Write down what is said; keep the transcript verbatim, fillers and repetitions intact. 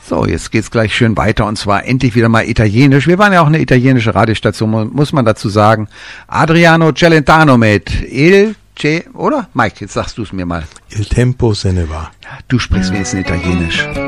So, jetzt geht's gleich schön weiter und zwar endlich wieder mal italienisch. Wir waren ja auch eine italienische Radiostation, muss man dazu sagen. Adriano Celentano mit Il Ce, oder? Mike, jetzt sagst du es mir mal. Il tempo se ne va. Du sprichst wenigstens italienisch.